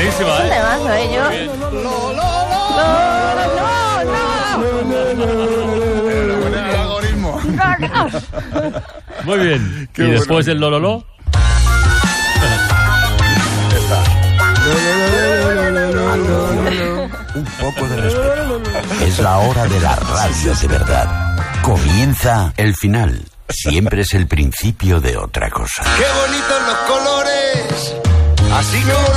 buenísima, Es un temazo, yo. El algoritmo. Muy bien. Qué Y bueno. después del lololó. Un poco de respeto. Es la hora de la radio de verdad. Comienza el final. Siempre es el principio de otra cosa. ¡Qué bonitos los colores! Así como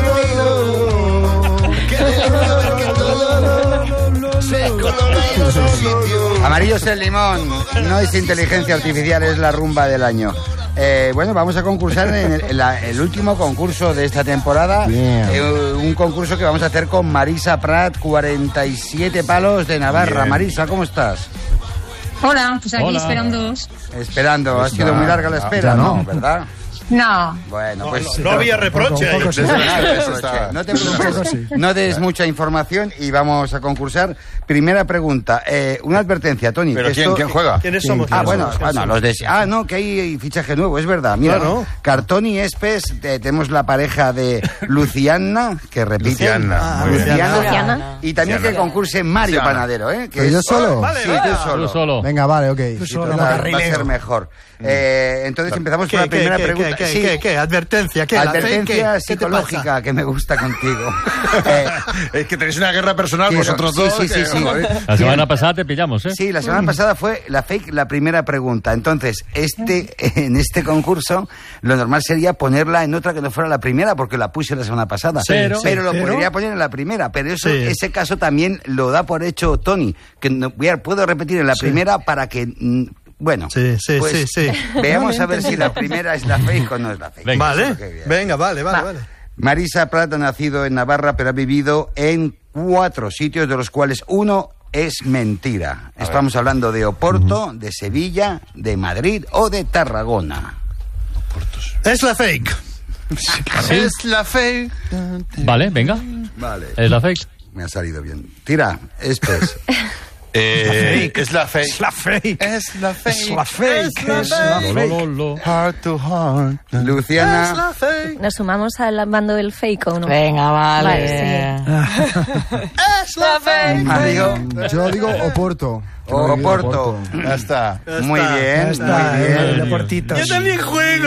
las he oído. ¡Qué delicia ver que todo se colora en su sitio! Amarillo es el limón, no es inteligencia artificial, es la rumba del año. Bueno, vamos a concursar en el último concurso de esta temporada. Un concurso que vamos a hacer con Marisa Prat, 47 palos de Navarra. Bien. Marisa, ¿cómo estás? Hola, pues aquí Hola. esperándoos. Esperando, ha sido muy larga la espera, ya ¿no? no. ¿Verdad? No, Bueno, pues... No había reproche. Un poco sí. No te preocupes, no des mucha información y vamos a concursar. Primera pregunta, una advertencia, Tony. ¿Pero quién juega? ¿Quiénes somos? Bueno, los de... no, que hay fichaje nuevo, es verdad. Mira, Claro. Cartón y Espes, tenemos la pareja de Luciana, que repite. Luciana, muy bien. Luciana. Y también que concurse Mario Luciana. Panadero, ¿eh? Que ¿Pero yo es- solo? Vale, Sí, vale. tú solo. Tú solo. Venga, vale, ok. Va a ser mejor. Entonces empezamos con la primera pregunta. Sí. ¿Qué? ¿Advertencia? ¿Qué? Advertencia ¿Qué te psicológica que me gusta contigo. Es que tenéis una guerra personal Quiero- vosotros sí, dos. sí, sí, sí. La semana pasada te pillamos, ¿eh? Sí, la semana pasada fue la fake la primera pregunta. Entonces, en este concurso, lo normal sería ponerla en otra que no fuera la primera, porque la puse la semana pasada. Pero- lo podría poner en la primera. Pero eso, Sí. ese caso también lo da por hecho Tony, que puedo repetir en la primera para que... Bueno, Sí. veamos a ver si la primera es la fake o no es la fake. Venga. Eso es Vale, lo que viene. venga, vale. Marisa Prat ha nacido en Navarra, pero ha vivido en 4 sitios, de los cuales uno es mentira. Estamos hablando de Oporto, de Sevilla, de Madrid o de Tarragona. Es la fake. Es la fe. Vale, venga. Vale, Es la fake. me ha salido bien. Tira, Espes. Es la fe. Es la fake. Es la fe. Es la fake. Es la fake. Lololó. Heart to heart. Es Luciana, la fake. ¿Nos sumamos al bando del fake o no? Venga, vale. Es la fake. Mario, Yo digo Oporto. Oporto. Ya está. Muy bien, está, muy bien. el Oportitos. Yo también juego.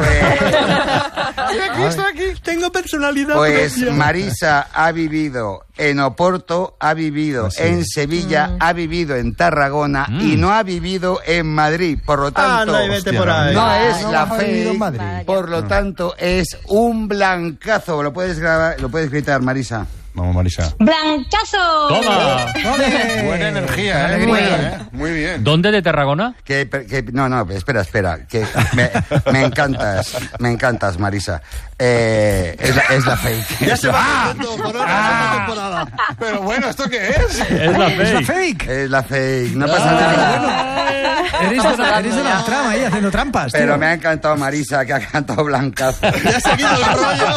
Pues, Aquí tengo personalidad Pues propia. Marisa ha vivido en Oporto, ha vivido en Sevilla, ha vivido en Tarragona y no ha vivido en Madrid. Por lo tanto, Anda y vete por ahí. no es no la ha vivido en fake. Madrid. Por lo tanto, es un blancazo. ¿Lo puedes grabar? ¿Lo puedes gritar, Marisa? Vamos, Marisa. ¡Blancazo! ¡Toma! Buena energía, ¿eh? Muy bien. ¿Dónde de Tarragona? No, espera. Que me encantas, Marisa. Es la fake. Ya se va por otra temporada. Pero bueno, ¿esto qué es? Es la fake. Fake. Es la fake. No pasa nada. Eres de la trama ahí haciendo trampas. Pero tío. me ha encantado Marisa, que ha cantado blancazo. Ya ha seguido el rollo.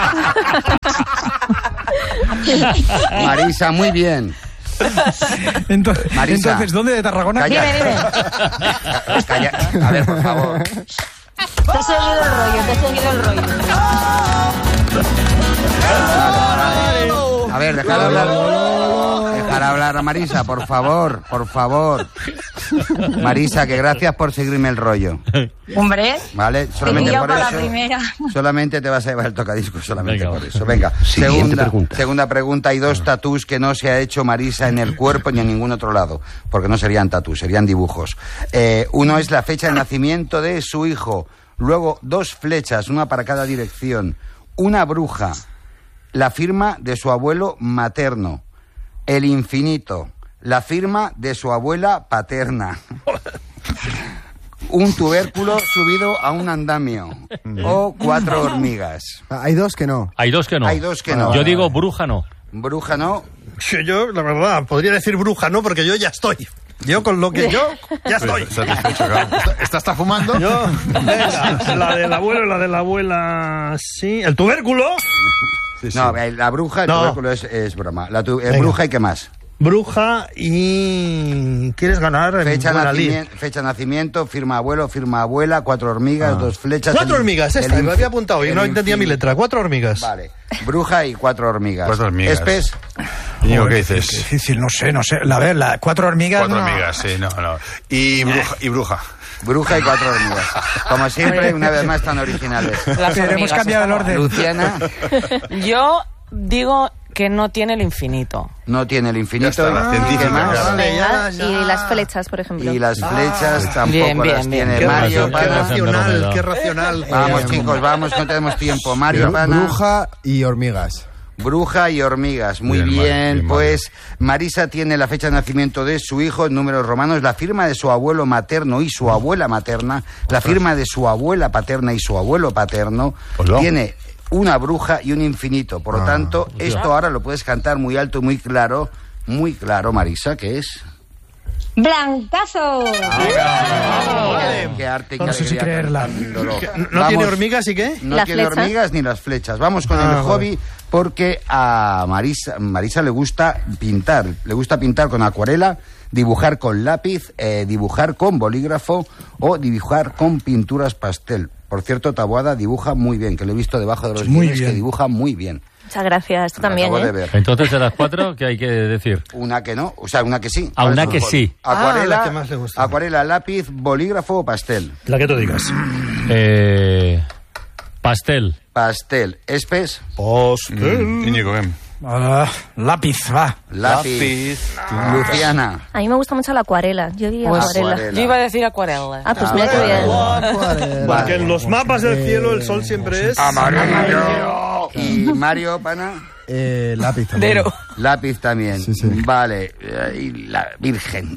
Marisa, muy bien. Marisa. Entonces, ¿dónde de Tarragona? Calla. Dime. Calla. A ver, por favor. Te he seguido el rollo. A ver, dejar hablar a Marisa, por favor. Marisa, que gracias por seguirme el rollo. Hombre, ¿Vale? Solamente yo por para la eso. primera. Solamente te vas a llevar el tocadiscos, solamente Venga, por eso. Venga, Siguiente pregunta. segunda pregunta. Hay 2 tatús que no se ha hecho Marisa en el cuerpo ni en ningún otro lado, porque no serían tatús, serían dibujos. Uno es la fecha de nacimiento de su hijo. Luego 2 flechas, una para cada dirección. Una bruja. La firma de su abuelo materno. El infinito. La firma de su abuela paterna. Un tubérculo subido a un andamio. O 4 hormigas. Hay 2 que no. Hay 2 que no. Hay 2 que no. Yo digo bruja no. Bruja no. Yo, la verdad, podría decir bruja, ¿no? Porque yo ya estoy. Yo con lo que yo, ya estoy. Satisfecho, claro. ¿Esta está fumando? Yo, venga, la del abuelo y la de la abuela, sí. ¿El tubérculo? Sí, sí. No, la bruja, el No. tubérculo es broma. Bruja y qué más. bruja y quieres ganar en Fecha buena lid. de nacimiento, firma abuelo, firma abuela, 4 hormigas, 2 flechas. 4 hormigas, esta, me había apuntado y no entendía mi letra. 4 hormigas. Vale, bruja y 4 hormigas. 4 hormigas. Espes, Íñigo, ¿qué Qué dices? difícil, no sé. A ver, 4 hormigas. 4 no. hormigas, sí, no. Y bruja. bruja y 4 hormigas. Como siempre, una vez más están originales. Las Pero hemos hormigas cambiado el están- orden. Luciana Yo digo que no tiene el infinito. no tiene el infinito. Ya está, la ¿Y científica, qué más? claro. Venga, ya. y las flechas, por ejemplo. Y las flechas tampoco Bien, las bien, bien. tiene. Qué Mario, razón, racional, Pana. qué racional, qué racional. Vamos, chicos, vamos, que no tenemos tiempo. Mario, Pana. Bruja y hormigas. Bruja y hormigas. Muy Bien, bien, Mario, bien, pues Marisa tiene la fecha de nacimiento de su hijo en números romanos, la firma de su abuelo materno y su abuela materna, la firma de su abuela paterna y su abuelo paterno. Pues no. Tiene una bruja y un infinito. Por lo tanto, esto ahora lo puedes cantar muy alto y muy claro, Marisa, que es... ¡Blancazo! Qué arte y qué No sé si alegría creerla. cantándolo. ¿No tiene Vamos. hormigas y qué? No ¿Las tiene flechas? hormigas ni las flechas. Vamos con el hobby porque a Marisa le gusta pintar. Le gusta pintar con acuarela, dibujar con lápiz, dibujar con bolígrafo o dibujar con pinturas pastel. Por cierto, Taboada dibuja muy bien, que lo he visto debajo de los Muy guiones, bien. que dibuja muy bien. Muchas gracias, tú Lo también, acabo de ¿eh? ver. Entonces, de las 4, ¿qué hay que decir? Una que no, o sea, una que sí. Ah, ¿Cuál una es tu que hobby? sí. Acuarela, la que más le gusta. acuarela, lápiz, bolígrafo o pastel. La que tú digas. Pastel. Pastel. Espes, Íñigo, ven. Lápiz, va. lápiz. Luciana. A mí me gusta mucho la acuarela. Yo diría Pues, acuarela. acuarela. Yo iba a decir acuarela. Ah, pues mira qué bien. Porque en los mapas del cielo el sol siempre es... Amarillo. Y Mario, Pana. Lápiz también. Dero. Lápiz también. Sí, sí. Vale. Y la Virgen.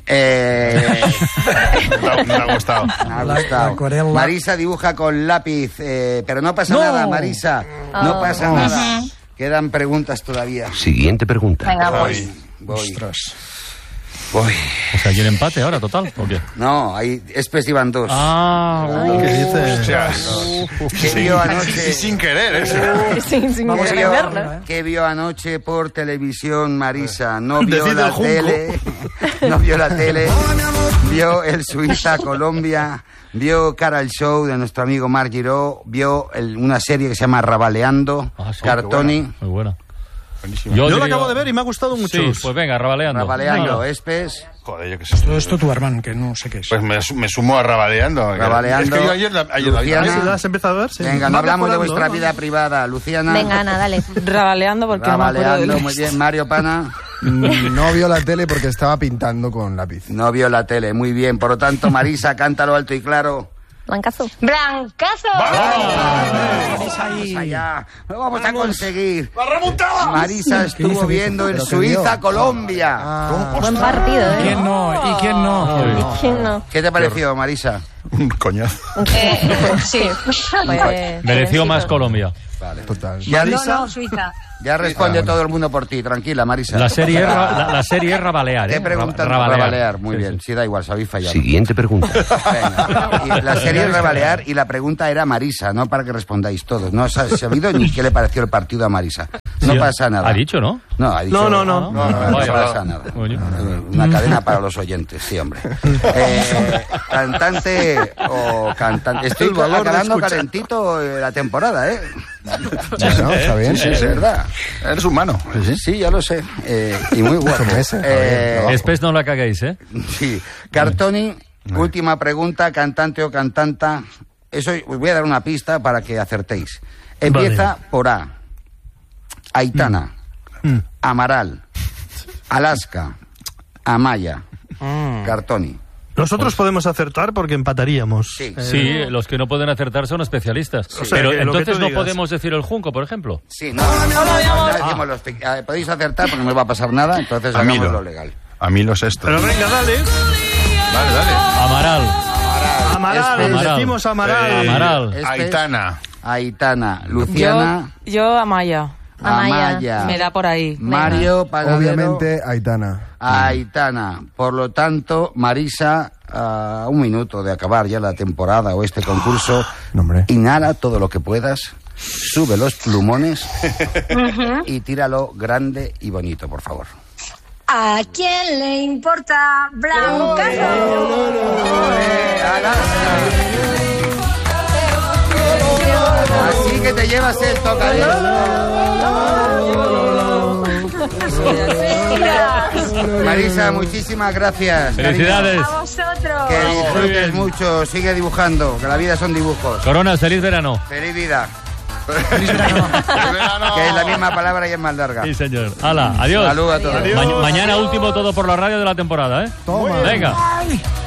Me ha gustado. Me ha La gustado. acuarela. Marisa dibuja con lápiz. Pero no pasa nada, Marisa. No pasa nada. Quedan preguntas todavía. Siguiente pregunta. Venga, Voy. Voy. O sea, ¿hay un empate ahora, total? ¿O qué? No, hay Espes iban 2. ¿Qué dices? ¿Qué vio anoche? Y sin querer, eso. Sin Vamos a querer verlo, verlo. ¿eh? ¿Qué vio anoche por televisión, Marisa? No vio Decide la el junco. tele, no vio la tele, vio el Suiza-Colombia, vio Cara al Show de nuestro amigo Marc Giró, vio una serie que se llama Rabaleando, Ah, sí, Cartoni, Muy buena. Buenísimo. Yo la diría- acabo de ver y me ha gustado mucho. Sí, pues venga, rabaleando. Rabaleando, Venga. Espes, Joder, yo qué sé. Todo esto tu hermano, que no sé qué es. Pues me sumo a Rabaleando. Rabaleando. Es que yo ayer la vi Luciana. también. ¿La has empezado a ver? Sí. venga, no Va hablamos de mejorando, vuestra ¿no? vida privada, Luciana. Venga, Ana, dale. Rabaleando porque no me acuerdo Rabaleando, de muy bien, Mario Pana. No vio la tele porque estaba pintando con lápiz. No vio la tele, muy bien, por lo tanto, Marisa, cántalo alto y claro. Blancazo. ¡Blancazo! Vamos allá, lo vamos a conseguir. Marisa estuvo viendo el ¿Pero qué vio? Suiza-Colombia. Buen partido, ¿eh? ¿Quién no? ¿Y quién no? ¿Quién no? ¿Qué te pareció, Marisa? Un coñazo. Sí. Pues, Mereció más Colombia. Total. Ya, No, Suiza. ya responde todo el mundo por ti, tranquila, Marisa. La serie es rabalear, ¿eh? Te preguntan Rabalear, muy bien. Sí, da igual, sabéis fallar. Siguiente pregunta. Venga. Y la serie es Rabalear y la pregunta era Marisa, no para que respondáis todos. No os ha sabido ni qué le pareció el partido a Marisa. No Sí, pasa nada. ¿Ha dicho, no? No, ha dicho. No. No Vaya, pasa nada. Coño. Una cadena para los oyentes, sí, hombre. Cantante o cantante. Estoy El valor de acabando escuchar. calentito la temporada, ¿eh? ¿No? ¿Está bien? Sí, es verdad. Eres humano. Sí, ya lo sé. Y muy guapo. meses, todavía, Espes no la caguéis, ¿eh? Sí. Cartoni, última pregunta, cantante o cantanta. Eso os voy a dar una pista para que acertéis. Empieza por A. Aitana, Amaral, Alaska, Amaya, Cartoni. Nosotros podemos acertar porque empataríamos. Sí. Sí, los que no pueden acertar son especialistas. O sea, Pero que lo que entonces tú no digas. podemos decir el junco, por ejemplo. Sí, no decimos podéis acertar porque no me va a pasar nada, entonces A mí hagamos no. lo legal. A mí los estos. Pero venga, dale. Dale. Amaral. Amaral, decimos Amaral. Amaral. Este Aitana. Aitana, Luciana, Yo Amaya. Amaya, Me da por ahí. Mario, Panadero, Obviamente, Aitana. Aitana. Por lo tanto, Marisa, a un minuto de acabar ya la temporada o este concurso, No, hombre. inhala todo lo que puedas, sube los plumones y tíralo grande y bonito, por favor. ¿A quién le importa Blancazo? Así que te llevas el tocadiscos. Marisa, muchísimas gracias. Felicidades. A vosotros. Que Muy disfrutes bien. mucho, sigue dibujando, que la vida son dibujos. Corona, feliz verano. Feliz vida. Verano. Que es la misma palabra y es más larga. Sí, señor. Hala, adiós. Saludos a todos. Mañana último todo por la radio de la temporada, ¿eh? Toma. Venga.